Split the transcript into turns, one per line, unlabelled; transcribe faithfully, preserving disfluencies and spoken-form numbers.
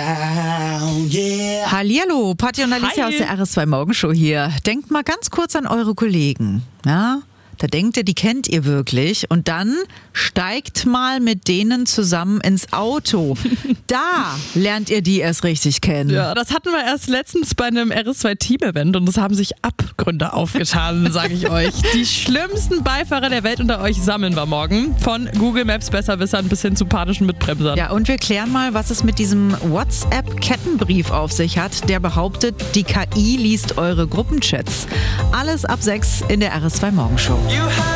down, yeah.
Hallihallo, Patti und Alicia
Hi.
aus der R S zwei Morgenshow hier. Denkt mal ganz kurz an eure Kollegen. Ja? Da denkt ihr, die kennt ihr wirklich. Und dann steigt mal mit denen zusammen ins Auto. Da lernt ihr die erst richtig kennen.
Ja, das hatten wir erst letztens bei einem R S zwei Team-Event und es haben sich Abgründe aufgetan, sage ich euch. Die schlimmsten Beifahrer der Welt unter euch sammeln wir morgen. Von Google Maps Besserwissern bis hin zu panischen Mitbremsern.
Ja, und wir klären mal, was es mit diesem WhatsApp-Kettenbrief auf sich hat, der behauptet, die K I liest eure Gruppenchats. Alles ab sechs in der R S zwei Morgenshow.
You have